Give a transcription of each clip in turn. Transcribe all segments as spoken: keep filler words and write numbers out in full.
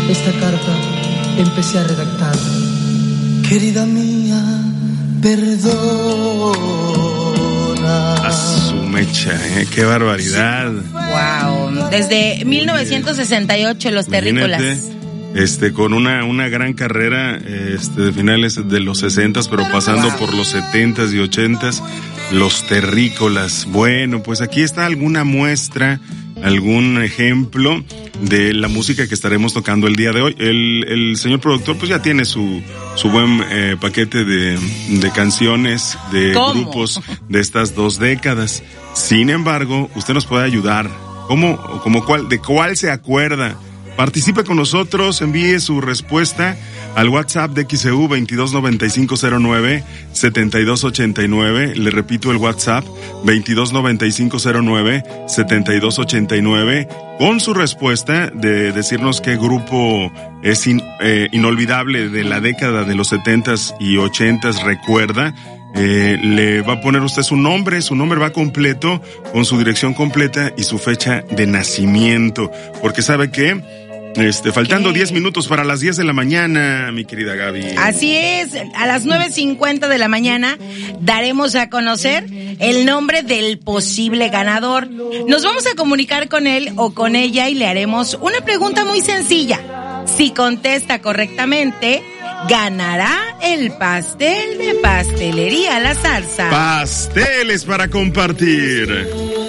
esta carta empecé a redactar. Querida mía, perdona. A su mecha, ¿eh? Qué barbaridad. Wow, desde mil novecientos sesenta y ocho los terrícolas. Imagínate, este, con una, una gran carrera, este, de finales de los sesentas, pero pasando wow. por los setentas y ochentas, los terrícolas. Bueno, pues aquí está alguna muestra, algún ejemplo de la música que estaremos tocando el día de hoy. El, el señor productor pues ya tiene su, su buen eh, paquete de, de canciones, de ¿Cómo? grupos de estas dos décadas. Sin embargo, usted nos puede ayudar. ¿Cómo, como cuál, de cuál se acuerda? Participe con nosotros, envíe su respuesta al WhatsApp de X E U veintidós noventa y cinco cero nueve setenta y dos ochenta y nueve. Le repito el WhatsApp veintidós noventa y cinco cero nueve setenta y dos ochenta y nueve con su respuesta de decirnos qué grupo es in, eh, inolvidable de la década de los setentas y ochentas recuerda. Eh, le va a poner usted su nombre, su nombre va completo, con su dirección completa y su fecha de nacimiento, porque sabe que Este, faltando diez minutos para las diez de la mañana, mi querida Gaby. Así es, a las nueve cincuenta de la mañana daremos a conocer el nombre del posible ganador. Nos vamos a comunicar con él o con ella y le haremos una pregunta muy sencilla. Si contesta correctamente, ganará el pastel de Pastelería La Zarza. Pasteles para compartir.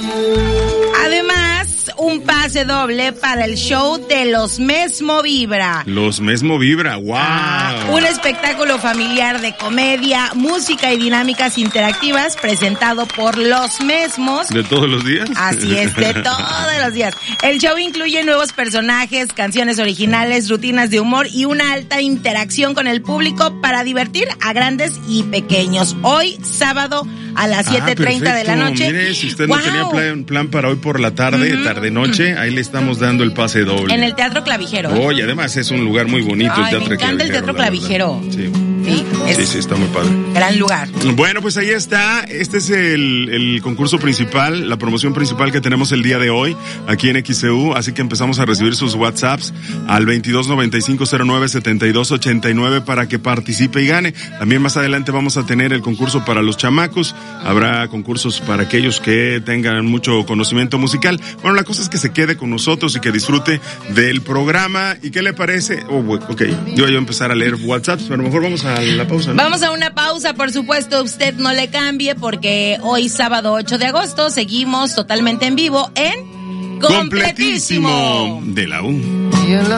Además, un pase doble para el show de Los Mesmo Vibra. Los Mesmo Vibra, wow. Ah, un espectáculo familiar de comedia, música y dinámicas interactivas presentado por Los Mesmos. ¿De todos los días? Así es, de todos los días. El show incluye nuevos personajes, canciones originales, rutinas de humor y una alta interacción con el público para divertir a grandes y pequeños. Hoy, sábado, a las siete treinta ah, de la noche. Mire, si usted wow. no tenía plan, plan para hoy por la tarde, uh-huh. tarde noche, ahí le estamos dando el pase doble. En el Teatro Clavijero. Oye, oh, además es un lugar muy bonito. Ay, el Teatro me encanta Clavijero, el Teatro Clavijero. Sí. Sí, es sí, sí, está muy padre. Gran lugar. Bueno, pues ahí está. Este es el, el concurso principal, la promoción principal que tenemos el día de hoy aquí en X E U. Así que empezamos a recibir sus WhatsApps al veintidós noventa y cinco cero nueve setenta y dos ochenta y nueve para que participe y gane. También más adelante vamos a tener el concurso para los chamacos. Habrá concursos para aquellos que tengan mucho conocimiento musical. Bueno, la cosa es que se quede con nosotros y que disfrute del programa. ¿Y qué le parece? Oh, ok, yo voy a empezar a leer WhatsApps, pero a lo mejor vamos a la pausa, ¿no? Vamos a una pausa, por supuesto, usted no le cambie porque hoy sábado ocho de agosto seguimos totalmente en vivo en Completísimo, Completísimo de la U.